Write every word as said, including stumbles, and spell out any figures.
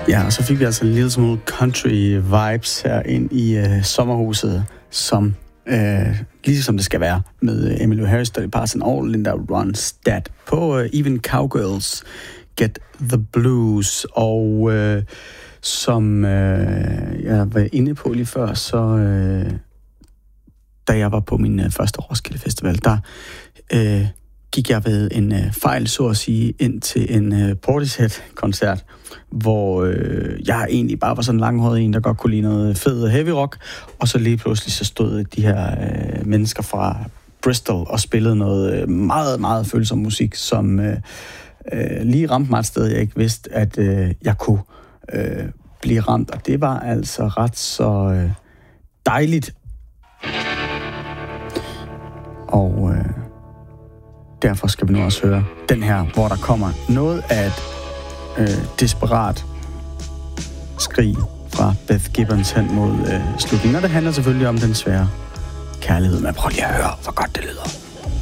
Ja, og så fik vi altså en lille smule country vibes her ind i øh, sommerhuset, som øh, ligesom det skal være, med Emmylou Harris, Dolly Parton og Linda Ronstadt på øh, Even Cowgirls Get the Blues. Og øh, som øh, jeg var inde på lige før, så øh, da jeg var på min øh, første Roskilde Festival, der øh, gik jeg ved en øh, fejl, så at sige, ind til en øh, Portishead-koncert, hvor øh, jeg egentlig bare var sådan en langhåret en, der godt kunne lide noget fed heavy rock, og så lige pludselig så stod de her øh, mennesker fra Bristol og spillede noget øh, meget, meget følsom musik, som øh, øh, lige ramte mig et sted, jeg ikke vidste, at øh, jeg kunne øh, blive ramt, og det var altså ret så øh, dejligt. Og øh, derfor skal vi nu også høre den her, hvor der kommer noget af et øh, desperat skrig fra Beth Gibbons hen mod øh, slutningen. Og det handler selvfølgelig om den svære kærlighed. Men prøv lige at høre, hvor godt det lyder.